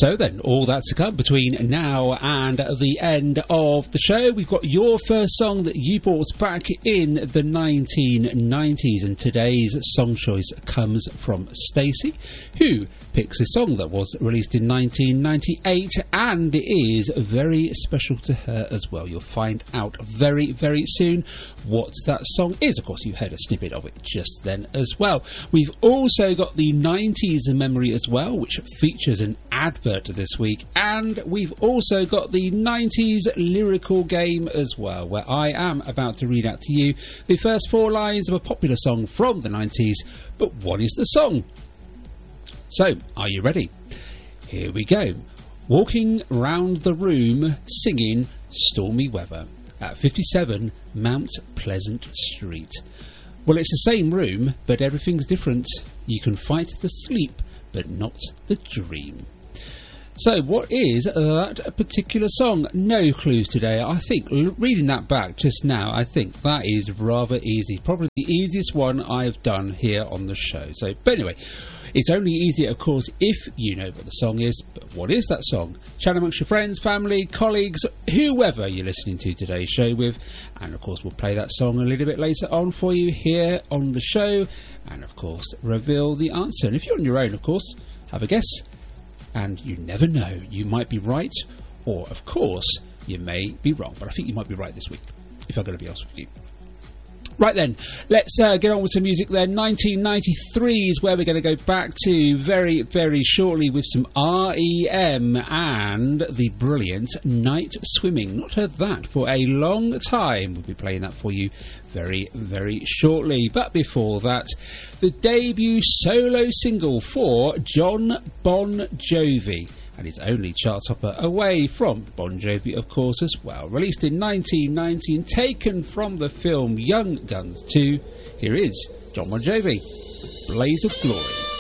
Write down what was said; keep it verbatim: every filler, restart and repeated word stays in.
So then, all that's to come between now and the end of the show. We've got your first song that you bought back in the nineteen nineties, and today's song choice comes from Stacey, who picks a song that was released in nineteen ninety-eight, and it is very special to her as well. You'll find out very, very soon what that song is. Of course, you heard a snippet of it just then as well. We've also got the nineties memory as well, which features an advert this week, and we've also got the nineties lyrical game as well, where I am about to read out to you the first four lines of a popular song from the nineties. But what is the song? So, are you ready? Here we go. Walking round the room singing Stormy Weather at fifty-seven Mount Pleasant Street. Well, it's the same room, but everything's different. You can fight the sleep, but not the dream. So, what is that particular song? No clues today. I think, reading that back just now, I think that is rather easy. Probably the easiest one I've done here on the show. So, but anyway, it's only easier, of course, if you know what the song is. But what is that song? Chat amongst your friends, family, colleagues, whoever you're listening to today's show with. And, of course, we'll play that song a little bit later on for you here on the show. And, of course, reveal the answer. And if you're on your own, of course, have a guess. And you never know, you might be right, or, of course, you may be wrong. But I think you might be right this week, if I'm going to be honest with you. Right then, let's uh, get on with some music then. nineteen ninety-three is where we're going to go back to very, very shortly with some R E M and the brilliant Night Swimming. Not heard that for a long time. We'll be playing that for you very, very shortly. But before that, the debut solo single for Jon Bon Jovi. And it's only chart topper away from Bon Jovi, of course, as well. Released in nineteen ninety and taken from the film Young Guns two, here is Jon Bon Jovi, Blaze of Glory.